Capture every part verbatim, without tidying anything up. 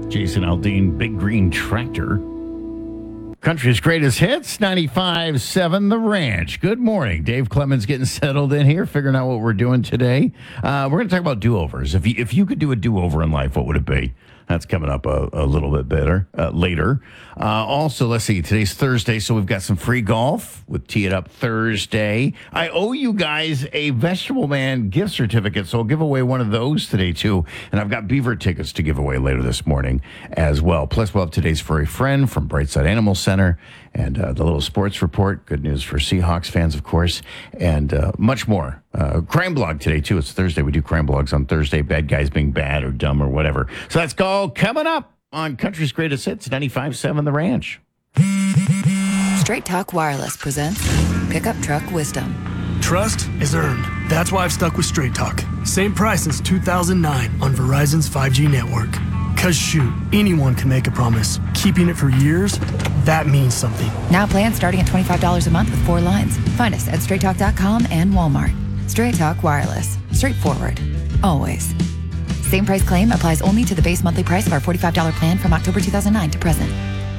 Jason Aldean, Big Green Tractor. Country's greatest hits, ninety-five seven The Ranch. Good morning. Dave Clemens getting settled in here, figuring out what we're doing today. Uh, we're going to talk about do-overs. If you, if you could do a do-over in life, what would it be? That's coming up a, a little bit better uh, later. Uh, also, let's see, today's Thursday, so we've got some free golf with Tee It Up Thursday. I owe you guys a Vegetable Man gift certificate, so I'll give away one of those today, too. And I've got Beaver tickets to give away later this morning as well. Plus, we'll have today's Furry Friend from Brightside Animal Center and uh, the little sports report. Good news for Seahawks fans, of course, and uh, much more. Uh, crime blog today, too. It's Thursday. We do crime blogs on Thursday. Bad guys being bad or dumb or whatever. So that's all coming up on Country's Greatest Hits, ninety-five seven The Ranch. Straight Talk Wireless presents Pickup Truck Wisdom. Trust is earned. That's why I've stuck with Straight Talk. Same price since two thousand nine on Verizon's five G network. Cause shoot, anyone can make a promise. Keeping it for years, that means something. Now plans starting at twenty-five dollars a month with four lines. Find us at straight talk dot com and Walmart. Straight Talk Wireless. Straightforward. Always. Same price claim applies only to the base monthly price of our forty-five dollars plan from October two thousand nine to present.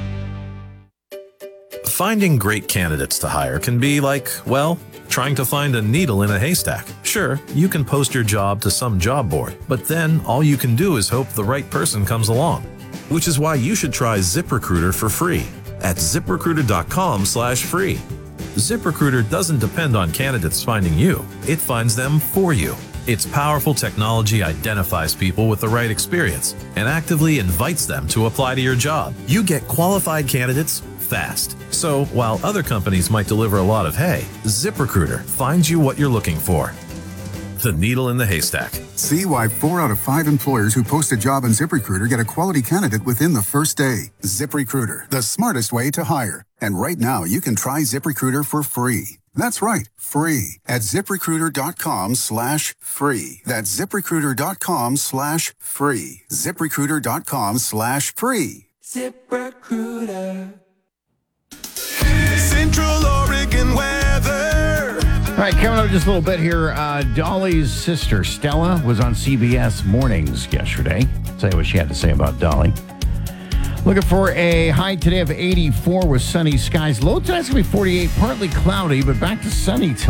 Finding great candidates to hire can be like, well, trying to find a needle in a haystack. Sure, you can post your job to some job board, but then all you can do is hope the right person comes along. Which is why you should try ZipRecruiter for free at zip recruiter dot com slash free. ZipRecruiter doesn't depend on candidates finding you. It finds them for you. Its powerful technology identifies people with the right experience and actively invites them to apply to your job. You get qualified candidates fast. So while other companies might deliver a lot of hay, ZipRecruiter finds you what you're looking for. The needle in the haystack. See why four out of five employers who post a job on ZipRecruiter get a quality candidate within the first day. ZipRecruiter, the smartest way to hire. And right now, you can try ZipRecruiter for free. That's right, free at zip recruiter dot com slash free. That's zip recruiter dot com slash free. zip recruiter dot com slash free. ZipRecruiter. Central Oregon weather. All right, coming up just a little bit here. Uh, Dolly's sister, Stella, was on C B S Mornings yesterday. I'll tell you what she had to say about Dolly. Looking for a high today of eighty-four with sunny skies. Low tonight's going to be forty-eight, partly cloudy, but back to sunny till